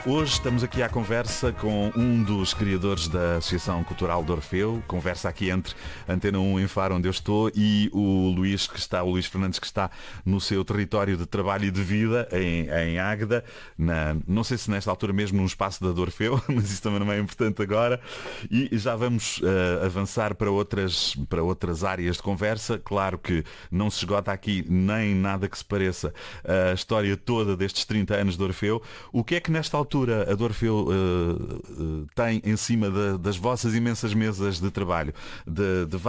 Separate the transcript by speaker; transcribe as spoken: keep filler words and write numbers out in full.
Speaker 1: Hoje estamos aqui à conversa com um dos criadores da Associação Cultural de Orfeu, conversa aqui entre Antena um em Faro, onde eu estou, e o Luís, que está, o Luís Fernandes, que está no seu território de trabalho e de vida, em, em Águeda, na, não sei se nesta altura mesmo num espaço da Orfeu, mas isso também não é importante agora, e já vamos uh, avançar para outras, para outras áreas de conversa. Claro que não se esgota aqui nem nada que se pareça a história toda destes trinta anos de Orfeu. O que é que nesta altura a de Orfeu uh, uh, tem em cima de, das vossas imensas mesas de trabalho, de, de